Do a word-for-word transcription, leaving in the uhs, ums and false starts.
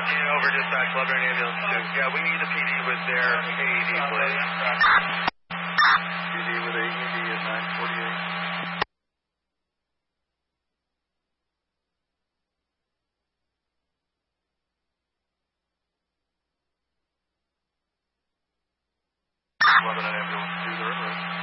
Yeah, over dispatch, Lebanon Ambulance two. Yeah, we need the P D with their A E D, please. P D with A E D at nine forty-eight. Lebanon Ambulance two, they're at risk.